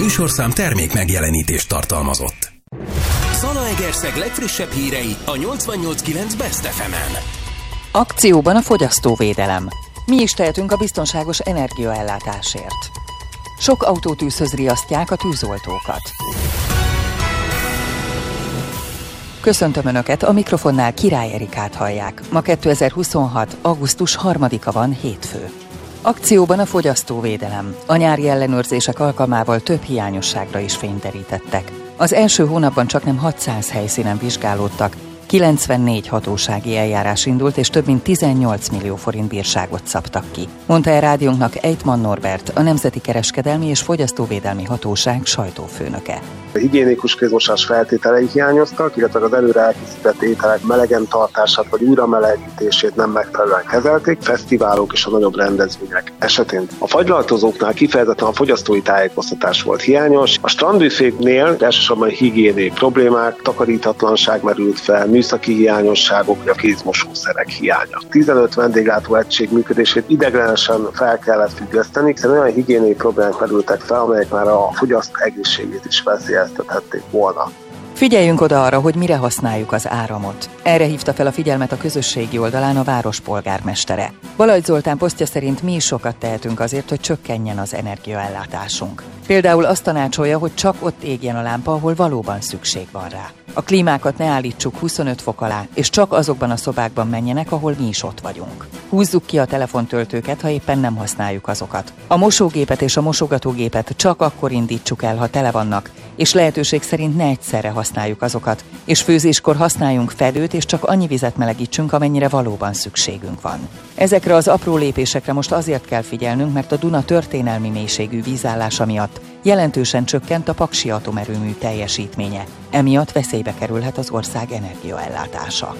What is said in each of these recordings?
műsorszám termék megjelenítést tartalmazott. Zalaegerszeg legfrissebb hírei a 88.9 Best FM-en. Akcióban a fogyasztóvédelem. Mi is tehetünk a biztonságos energiaellátásért? Sok autótűzhöz riasztják a tűzoltókat. Köszöntöm Önöket, a mikrofonnál Király Erikát hallják. Ma 2026. augusztus 3-a van, hétfő. Akcióban a fogyasztóvédelem. A nyári ellenőrzések alkalmával több hiányosságra is fényt derítettek. Az első hónapban csaknem 600 helyszínen vizsgálódtak, 94 hatósági eljárás indult, és több mint 18 millió forint bírságot szabtak ki. Mondta el rádiónknak Ejtman Norbert, a Nemzeti Kereskedelmi és Fogyasztóvédelmi Hatóság sajtófőnöke. A higiénikus kézmosás feltételei hiányoztak, illetve az előre elkészített ételek melegen tartását vagy újra melegítését nem megfelelően kezelték, fesztiválok és a nagyobb rendezvények esetén. A fagylaltozóknál kifejezetten a fogyasztói tájékoztatás volt hiányos, a strandbüféknél elsősorban higiéniai problémák, takarítatlanság merült fel, műszaki hiányosságok, vagy a kézmosószerek hiánya. 15 vendéglátó egység működését ideiglenesen fel kellett függeszteni, hiszen olyan higiéniai problémák merültek fel, amelyek már a fogyasztó egészségét is veszélyeztethették volna. Figyeljünk oda arra, hogy mire használjuk az áramot. Erre hívta fel a figyelmet a közösségi oldalán a város polgármestere. Balajt Zoltán posztja szerint mi is sokat tehetünk azért, hogy csökkenjen az energiaellátásunk. Például azt tanácsolja, hogy csak ott égjen a lámpa, ahol valóban szükség van rá. A klímákat ne állítsuk 25 fok alá, és csak azokban a szobákban menjenek, ahol mi is ott vagyunk. Húzzuk ki a telefontöltőket, ha éppen nem használjuk azokat. A mosógépet és a mosogatógépet csak akkor indítsuk el, ha tele vannak, és lehetőség szerint ne egyszerre használjuk azokat, és főzéskor használjunk fedőt, és csak annyi vizet melegítsünk, amennyire valóban szükségünk van. Ezekre az apró lépésekre most azért kell figyelnünk, mert a Duna történelmi mélységű vízállása miatt jelentősen csökkent a Paksi atomerőmű teljesítménye. Emiatt veszélybe kerülhet az ország energiaellátása.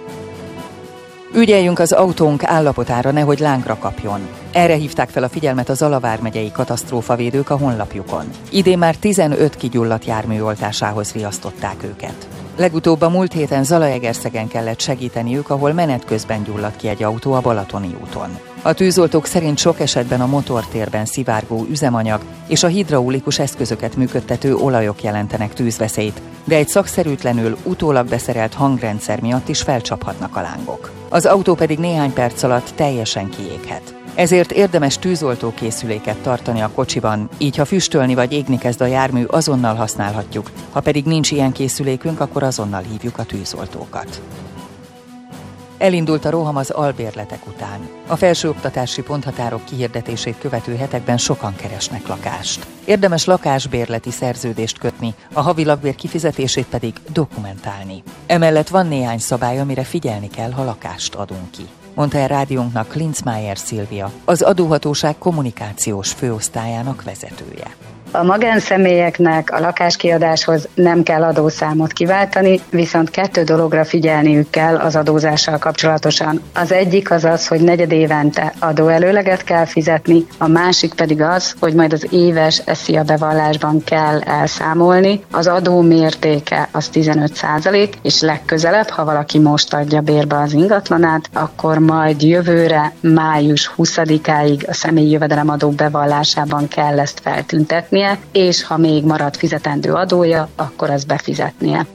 Ügyeljünk az autónk állapotára, nehogy lángra kapjon. Erre hívták fel a figyelmet a Zala vármegyei katasztrófavédők a honlapjukon. Idén már 15 kigyulladt jármű oltásához riasztották őket. Legutóbb a múlt héten Zalaegerszegen kellett segíteniük, ahol menet közben gyulladt ki egy autó a Balatoni úton. A tűzoltók szerint sok esetben a motortérben szivárgó üzemanyag és a hidraulikus eszközöket működtető olajok jelentenek tűzveszélyt, de egy szakszerűtlenül utólag beszerelt hangrendszer miatt is felcsaphatnak a lángok. Az autó pedig néhány perc alatt teljesen kiéghet. Ezért érdemes tűzoltókészüléket tartani a kocsiban, így ha füstölni vagy égni kezd a jármű, azonnal használhatjuk, ha pedig nincs ilyen készülékünk, akkor azonnal hívjuk a tűzoltókat. Elindult a roham az albérletek után. A felsőoktatási ponthatárok kihirdetését követő hetekben sokan keresnek lakást. Érdemes lakásbérleti szerződést kötni, a havi lakbér kifizetését pedig dokumentálni. Emellett van néhány szabály, amire figyelni kell, ha lakást adunk ki. Mondta el rádiónknak Linzmeier Szilvia, az adóhatóság kommunikációs főosztályának vezetője. A magánszemélyeknek a lakáskiadáshoz nem kell adószámot kiváltani, viszont 2 dologra figyelniük kell az adózással kapcsolatosan. Az egyik az az, hogy negyedévente adóelőleget kell fizetni, a másik pedig az, hogy majd az éves SZIA bevallásban kell elszámolni. Az adó mértéke az 15%, és legközelebb, ha valaki most adja bérbe az ingatlanát, akkor majd jövőre, május 20-áig a személyi jövedelemadó bevallásában kell ezt feltüntetnie, és ha még marad fizetendő adója, akkor azt befizetnie.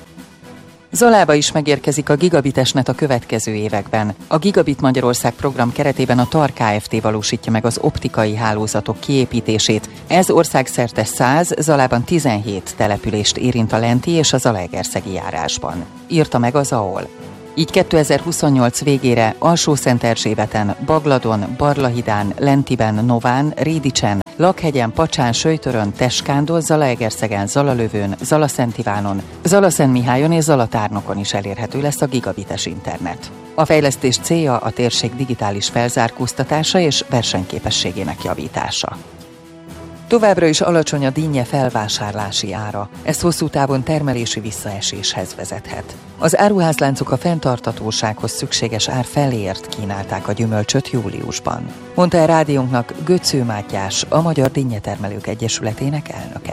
Zalába is megérkezik a Gigabitesnet a következő években. A Gigabit Magyarország program keretében a TAR Kft. Valósítja meg az optikai hálózatok kiépítését. Ez országszerte 100, Zalában 17 települést érint a lenti és a zalaegerszegi járásban. Írta meg az AOL. Így 2028 végére Alsó-Szent-Erzsébeten, Bagladon, Barlahidán, Lentiben, Nován, Rédicsen, Lakhegyen, Pacsán, Söjtörön, Teskándon, Zalaegerszegen, Zalalövőn, Zalaszent Ivánon, Zalaszentmihályon és Zalatárnokon is elérhető lesz a gigabites internet. A fejlesztés célja a térség digitális felzárkóztatása és versenyképességének javítása. Továbbra is alacsony a dinnye felvásárlási ára. Ez hosszú távon termelési visszaeséshez vezethet. Az áruházláncok a fenntarthatósághoz szükséges ár feléért kínálták a gyümölcsöt júliusban. Mondta el rádiónknak Götző Mátyás, a Magyar Dinnyetermelők Egyesületének elnöke.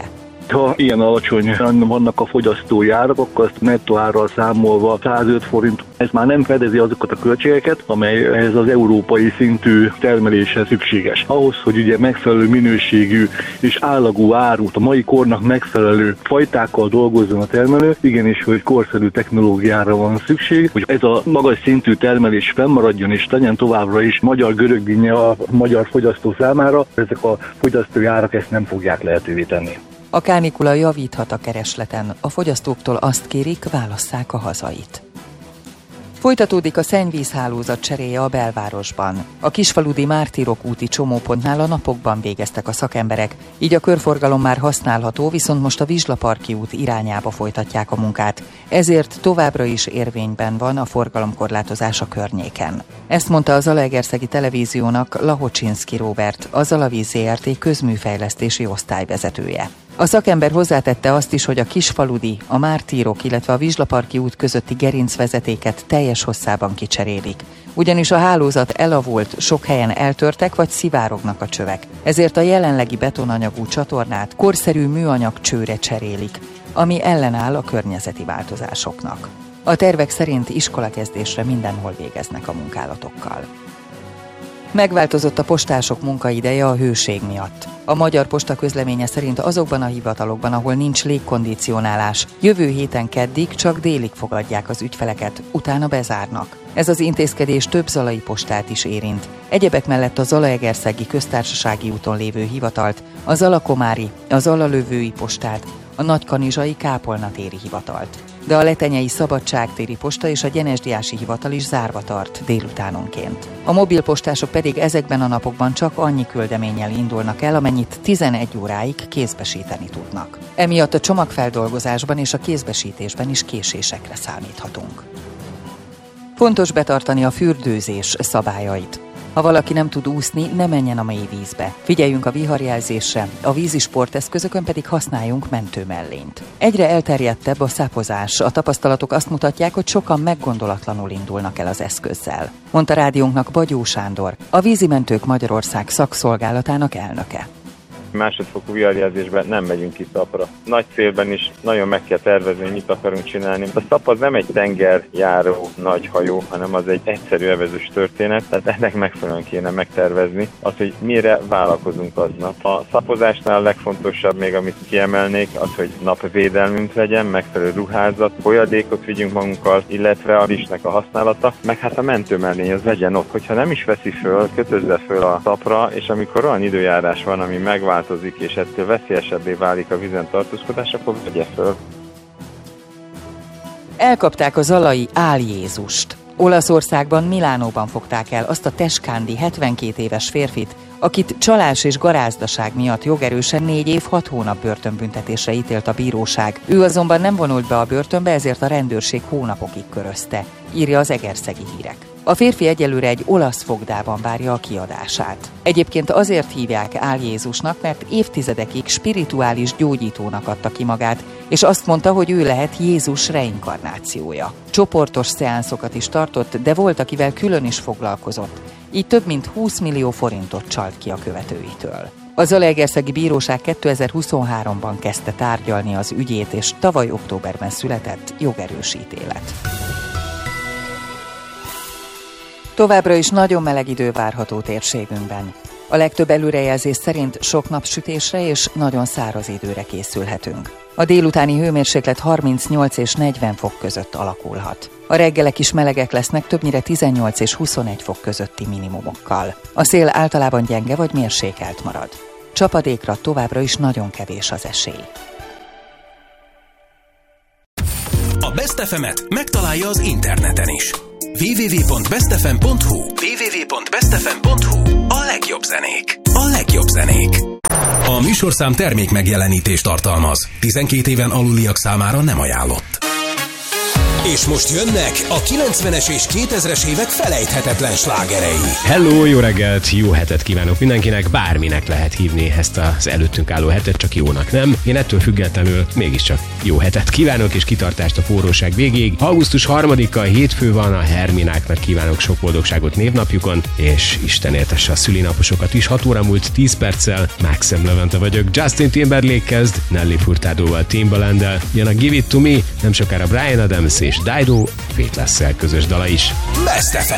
Ha ilyen alacsony vannak a fogyasztói árak, akkor azt nettó árral számolva 105 forint, ez már nem fedezi azokat a költségeket, amely ez az európai szintű termeléshez szükséges. Ahhoz, hogy ugye megfelelő minőségű és állagú árut, a mai kornak megfelelő fajtákkal dolgozzon a termelő, igenis, hogy korszerű technológiára van szükség, hogy ez a magas szintű termelés fennmaradjon és legyen továbbra is magyar görögdinnye a magyar fogyasztó számára, ezek a fogyasztói árak ezt nem fogják lehetővé tenni. A kánikula javíthat a keresleten, a fogyasztóktól azt kérik, válasszák a hazait. Folytatódik a szennyvízhálózat cseréje a belvárosban. A kisfaludi Mártírok úti csomópontnál a napokban végeztek a szakemberek, így a körforgalom már használható, viszont most a Vizslaparki út irányába folytatják a munkát. Ezért továbbra is érvényben van a forgalomkorlátozás a környéken. Ezt mondta a Zalaegerszegi Televíziónak Lahocsinszki Róbert, a Zalavíz Zrt. Közműfejlesztési osztályvezetője. A szakember hozzátette azt is, hogy a kisfaludi, a Mártírok, illetve a Vizslaparki út közötti gerincvezetéket teljes hosszában kicserélik. Ugyanis a hálózat elavult, sok helyen eltörtek vagy szivárognak a csövek. Ezért a jelenlegi betonanyagú csatornát korszerű műanyag csőre cserélik, ami ellenáll a környezeti változásoknak. A tervek szerint iskolakezdésre mindenhol végeznek a munkálatokkal. Megváltozott a postások munkaideje a hőség miatt. A Magyar Posta közleménye szerint azokban a hivatalokban, ahol nincs légkondicionálás, jövő héten keddig csak délig fogadják az ügyfeleket, utána bezárnak. Ez az intézkedés több zalai postát is érint. Egyebek mellett a Zalaegerszegi Köztársasági úton lévő hivatalt, a Zalakomári, a Zalalövői postát, a Nagykanizsai Kápolnatéri hivatalt. De a Letenyei Szabadságtéri posta és a Gyenesdiási hivatal is zárva tart délutánonként. A mobilpostások pedig ezekben a napokban csak annyi küldeménnyel indulnak el, amennyit 11 óráig kézbesíteni tudnak. Emiatt a csomagfeldolgozásban és a kézbesítésben is késésekre számíthatunk. Fontos betartani a fürdőzés szabályait. Ha valaki nem tud úszni, ne menjen a mély vízbe. Figyeljünk a viharjelzésre, a vízi sporteszközökön pedig használjunk mentőmellényt. Egyre elterjedtebb a szapozás. A tapasztalatok azt mutatják, hogy sokan meggondolatlanul indulnak el az eszközzel, mondta rádiónknak Bagyó Sándor, a Vízimentők Magyarország szakszolgálatának elnöke. Másodfokú viharjelzésben nem megyünk ki szapra. Nagy célben is nagyon meg kell tervezni, hogy mit akarunk csinálni. A szap az nem egy tengerjáró nagy hajó, hanem az egy egyszerű evezős történet, tehát ennek megfelelően kéne megtervezni azt, hogy mire vállalkozunk aznap. A szapozásnál a legfontosabb még, amit kiemelnék, az, hogy napvédelmünk legyen, megfelelő ruházat, folyadékot vigyünk magunkkal, illetve a rizsnek a használata, meg hát a mentőmellény az legyen ott. Hogyha nem is veszi föl, kötözze föl a szapra, és amikor olyan időjárás van, ami megváltozik, és ettől veszélyesebbé válik a vízen tartózkodás, akkor vegye föl. Elkapták a zalai Ál Jézust. Olaszországban, Milánóban fogták el azt a Teskándi 72 éves férfit, akit csalás és garázdaság miatt jogerősen 4 év 6 hónap börtönbüntetésre ítélt a bíróság. Ő azonban nem vonult be a börtönbe, ezért a rendőrség hónapokig körözte, írja az Egerszegi Hírek. A férfi egyelőre egy olasz fogdában várja a kiadását. Egyébként azért hívják Ál Jézusnak, mert évtizedekig spirituális gyógyítónak adta ki magát, és azt mondta, hogy ő lehet Jézus reinkarnációja. Csoportos szeánszokat is tartott, de volt, akivel külön is foglalkozott. Így több mint 20 millió forintot csalt ki a követőitől. A Zalaegerszegi Bíróság 2023-ban kezdte tárgyalni az ügyét, és tavaly októberben született jogerős ítélet. Továbbra is nagyon meleg idő várható térségünkben. A legtöbb előrejelzés szerint sok napsütésre és nagyon száraz időre készülhetünk. A délutáni hőmérséklet 38 és 40 fok között alakulhat. A reggelek is melegek lesznek, többnyire 18 és 21 fok közötti minimumokkal. A szél általában gyenge vagy mérsékelt marad. Csapadékra továbbra is nagyon kevés az esély. A Best FM-et megtalálja az interneten is. www.bestfm.hu www.bestfm.hu A legjobb zenék. A legjobb zenék. A műsorszám termék megjelenítést tartalmaz. 12 éven aluliak számára nem ajánlott. És most jönnek a 90-es és 2000-es évek felejthetetlen slágerei. Hello, jó reggelt, jó hetet kívánok mindenkinek, bárminek lehet hívni ezt az előttünk álló hetet, csak jónak nem. Én ettől függetlenül mégiscsak jó hetet kívánok, és kitartást a forróság végéig. Augusztus 3-a hétfő van, a Hermináknak kívánok sok boldogságot névnapjukon, és Isten éltesse a szülinaposokat is. 6 óra múlt 10 perccel, Maxim Levente vagyok. Justin Timberlake kezd, Nelly Furtadóval, Timbalanddel, jön a Give It To Me, nem sokára Bryan Adams és Dido, Faithless-szel közös dala is. Best FM.